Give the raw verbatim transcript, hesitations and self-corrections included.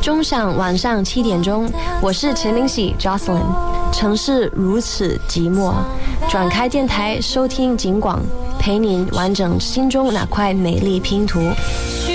钟上晚上七点钟，我是陈明喜 Jocelyn。城市如此寂寞，转开电台收听警广，陪您完整心中那块美丽拼图。